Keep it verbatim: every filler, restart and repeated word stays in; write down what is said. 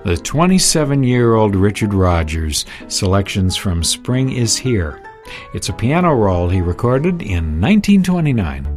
the twenty-seven-year-old Richard Rodgers, selections from Spring Is Here. It's a piano roll he recorded in nineteen twenty-nine.